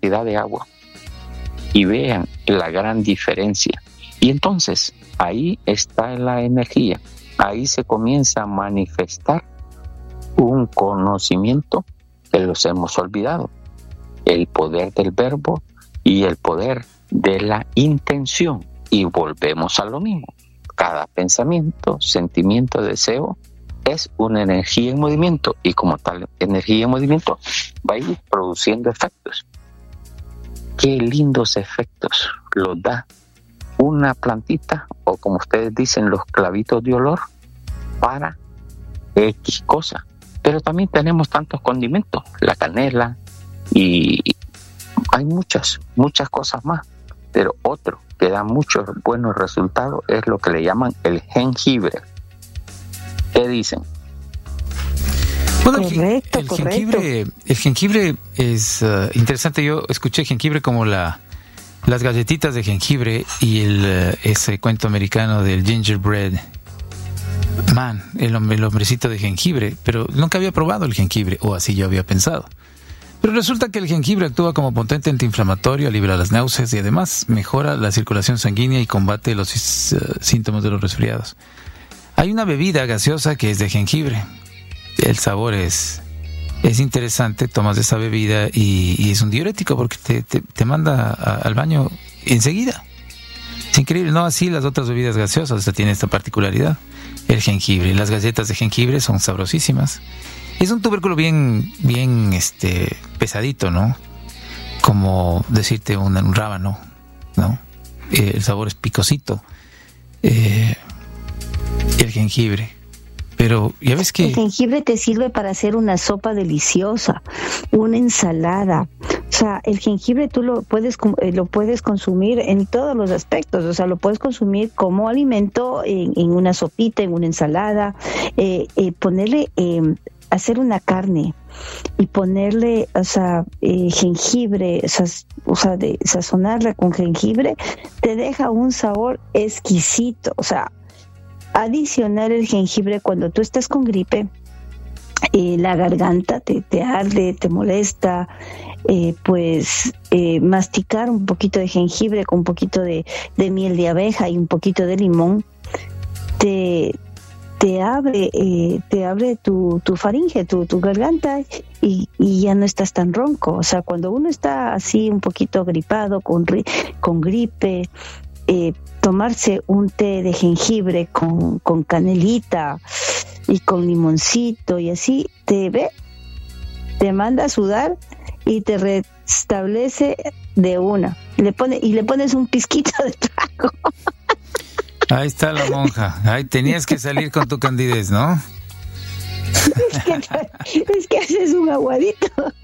cantidad de agua y vean la gran diferencia. Y entonces ahí está la energía, ahí se comienza a manifestar un conocimiento que los hemos olvidado, el poder del verbo y el poder de la intención. Y volvemos a lo mismo, cada pensamiento, sentimiento, deseo es una energía en movimiento, y como tal energía en movimiento va a ir produciendo efectos. Qué lindos efectos los da una plantita, o como ustedes dicen, los clavitos de olor para X cosa. Pero también tenemos tantos condimentos, la canela, y hay muchas cosas más. Pero otro que da muchos buenos resultados es lo que le llaman el jengibre. ¿Qué dicen? Bueno, el jengibre es interesante. Yo escuché jengibre como las galletitas de jengibre y ese cuento americano del gingerbread man, el hombrecito de jengibre, pero nunca había probado el jengibre, o así yo había pensado. Pero resulta que el jengibre actúa como potente antiinflamatorio, alivia las náuseas y además mejora la circulación sanguínea y combate los síntomas de los resfriados. Hay una bebida gaseosa que es de jengibre. El sabor es interesante, tomas esa bebida y es un diurético porque te manda al baño enseguida. Es increíble, no así las otras bebidas gaseosas, tiene esta particularidad. El jengibre, las galletas de jengibre son sabrosísimas. Es un tubérculo bien pesadito, ¿no? Como decirte un rábano, ¿no? El sabor es picosito. El jengibre. Pero ya ves que... El jengibre te sirve para hacer una sopa deliciosa, una ensalada. O sea, el jengibre tú lo puedes consumir en todos los aspectos. O sea, lo puedes consumir como alimento en una sopita, en una ensalada. Ponerle... hacer una carne y ponerle, jengibre, de sazonarla con jengibre, te deja un sabor exquisito. O sea, adicionar el jengibre cuando tú estás con gripe, la garganta te arde, te molesta, masticar un poquito de jengibre con un poquito de miel de abeja y un poquito de limón, te abre tu faringe, tu garganta, y ya no estás tan ronco. O sea, cuando uno está así un poquito gripado, con gripe, tomarse un té de jengibre con canelita y con limoncito y así, te manda a sudar y te restablece de una. Le pones un pizquito de trago. Ahí está la monja. Ahí tenías que salir con tu candidez, ¿no? Es que haces un aguadito.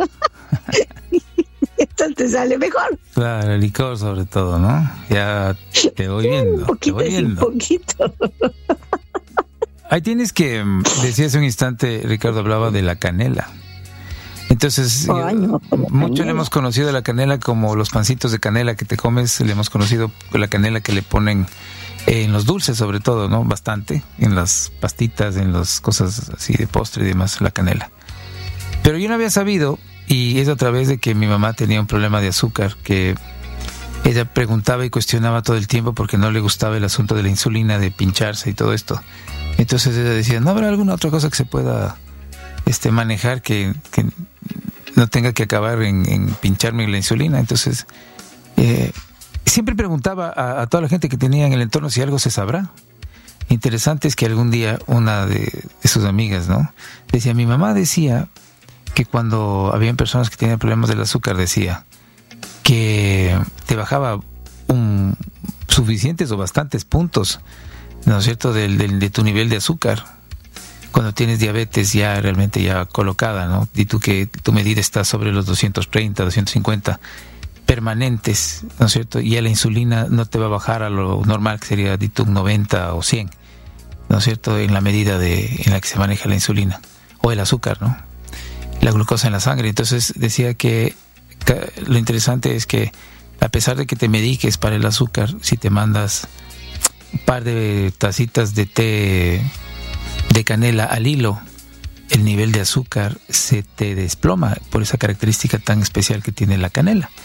Entonces te sale mejor. Claro, el licor sobre todo, ¿no? Ya te voy viendo. Un poquito. Ahí tienes que, decía hace un instante, Ricardo hablaba de la canela. Entonces, mucho le hemos conocido a la canela como los pancitos de canela que te comes, le hemos conocido la canela que le ponen en los dulces sobre todo, ¿no? Bastante, en las pastitas, en las cosas así de postre y demás, la canela. Pero yo no había sabido, y es a través de que mi mamá tenía un problema de azúcar, que ella preguntaba y cuestionaba todo el tiempo porque no le gustaba el asunto de la insulina, de pincharse y todo esto. Entonces ella decía, ¿no habrá alguna otra cosa que se pueda manejar que no tenga que acabar en pincharme la insulina? Entonces siempre preguntaba a toda la gente que tenía en el entorno si algo se sabrá. Interesante es que algún día una de sus amigas, ¿no?, decía, mi mamá decía que cuando habían personas que tenían problemas del azúcar, decía que te bajaba suficientes o bastantes puntos, ¿no es cierto?, de tu nivel de azúcar cuando tienes diabetes ya realmente ya colocada, ¿no? Y tú que tu medida está sobre los 230, 250 permanentes, ¿no es cierto? Y ya la insulina no te va a bajar a lo normal, que sería de tu 90 o 100, ¿no es cierto?, en la medida en la que se maneja la insulina o el azúcar, ¿no?, la glucosa en la sangre. Entonces decía que lo interesante es que a pesar de que te mediques para el azúcar, si te mandas un par de tacitas de té de canela al hilo, el nivel de azúcar se te desploma por esa característica tan especial que tiene la canela.